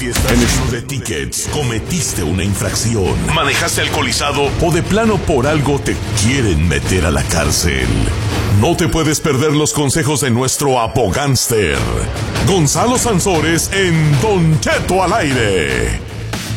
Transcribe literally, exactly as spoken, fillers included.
si estás lleno de tickets, cometiste una infracción, manejaste alcoholizado o de plano por algo te quieren meter a la cárcel. No te puedes perder los consejos de nuestro abogánster, Gonzalo Sansores, en Don Cheto al aire.